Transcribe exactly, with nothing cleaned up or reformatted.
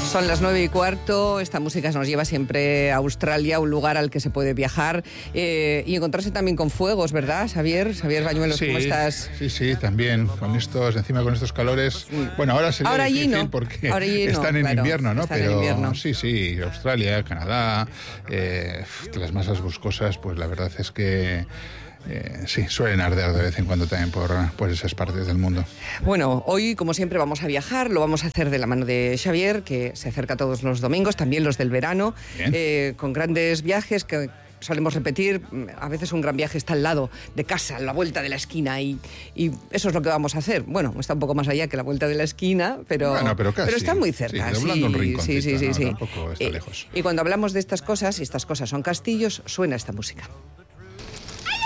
Son las nueve y cuarto, esta música nos lleva siempre a Australia, un lugar al que se puede viajar eh, y encontrarse también con fuegos, ¿verdad, Xavier? Xavier Bañuelos, sí, ¿cómo estás? Sí, sí, también, con estos, encima con estos calores, bueno, ahora sería ahora difícil no. porque ahora están no, en claro, invierno, ¿no? Están Pero en invierno. sí, sí, Australia, Canadá, eh, las masas boscosas, pues la verdad es que Eh, sí, suelen arder de vez en cuando también por, por esas partes del mundo. Bueno, hoy, como siempre, vamos a viajar, lo vamos a hacer de la mano de Xavier, que se acerca todos los domingos, también los del verano, eh, con grandes viajes que solemos repetir. A veces un gran viaje está al lado de casa, a la vuelta de la esquina, y, y eso es lo que vamos a hacer. Bueno, está un poco más allá que la vuelta de la esquina, pero, bueno, pero, casi, pero está muy cerca. Sí, doblando sí, un rinconcito, sí, sí, sí, ¿no? sí. Tampoco está y, lejos. Y cuando hablamos de estas cosas, y estas cosas son castillos, suena esta música.